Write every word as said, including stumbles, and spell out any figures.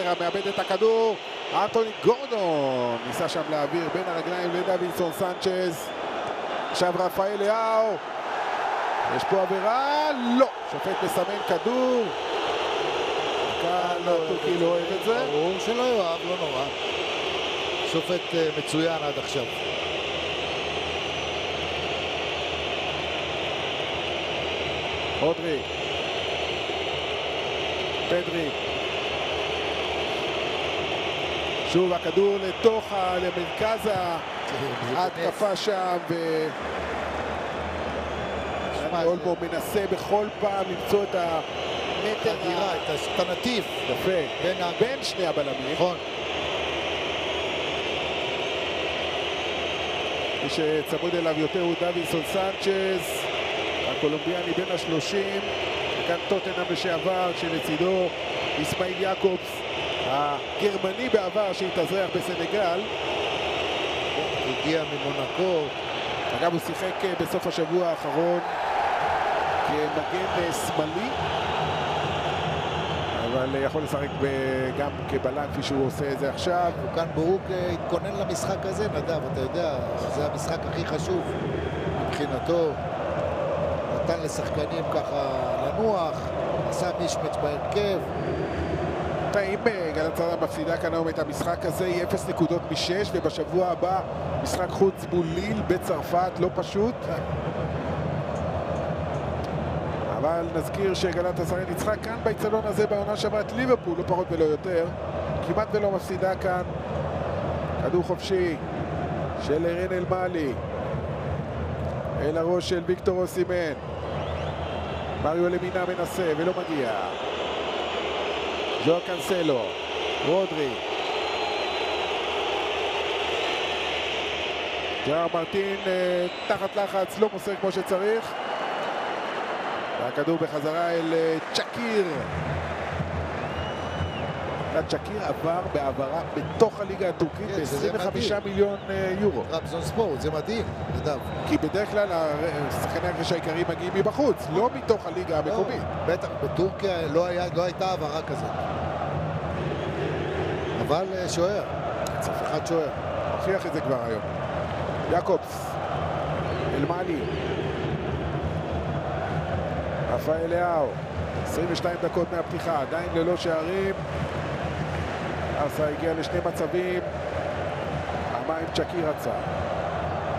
חזרה, מאבד את הכדור, אנטוני גורדון ניסה שם להעביר בין הרגליים לדווינסון סנצ'ז. עכשיו רפאל ליאו, יש פה עבירה, לא, שופט מסמן כדור, כאן הטורקי לא אוהב את זה. ברור שלא יאהב, לא נורא. שופט מצוין עד עכשיו. רודרי, פדרי, שוב הכדור לתוך, למרכז ההתקפה שם, ו... אולמו מנסה בכל פעם למצוא את המטר, את הנתיב. יפה, בין שני הבלמים. נכון. מי שצמוד אליו יותר הוא דווינסון סנצ'ז, הקולומביאני בין השלושים, וכאן טוטנהאם לשעבר, שלצידו אסמאעיל יעקובס, הגרמני בעבר שהתאזרח בסנגל. הגיע ממונקו. אגב, הוא שיחק בסוף השבוע האחרון כמגן שמאלי, אבל יכול לשחק גם כבלם כפי שהוא עושה את זה עכשיו. וכאן ברוק התכונן למשחק הזה, נדב, אתה יודע, זה המשחק הכי חשוב מבחינתו. נתן לשחקנים ככה לנוח, עשה מישמץ' בהרכב. אם גלאטסראי מפסידה כאן היום את המשחק הזה, היא אפס נקודות משש, ובשבוע הבא משחק חוץ מול ליל בצרפת, לא פשוט. אבל נזכיר שגלאטסראי ניצחה כאן באצטדיון הזה בעונה שעברה את ליברפול, לא פחות ולא יותר. כמעט ולא מפסידה כאן. כדור חופשי של ערן אלמאלי אל הראש של ויקטור אוסימן. מריו למינה מנסה ולא מגיע. ז'ואו קאנסלו, רודרי, ג'רארד מרטין אה, תחת לחץ, לא מוסר כמו שצריך, והכדור בחזרה אל אה, צ'קיר. צ'קיר עבר בעברה בתוך הליגה הטורקית ב-עשרים וחמישה מיליון אה, יורו. טרבזון ספורט, זה מדהים, נדב. כי בדרך כלל שחקני הרכש העיקריים מגיעים מבחוץ, לא מתוך הליגה המקומית. בטח, בטורקיה לא, היה, לא הייתה עברה כזאת. אבל שוער, צריך אחד שוער. הוכיח את זה כבר היום. יעקובס, אלמאלי, רפאל ליאו, עשרים ושתיים דקות מהפתיחה, עדיין ללא שערים. ארסה הגיע לשני מצבים, פעמיים צ'קיר רצה.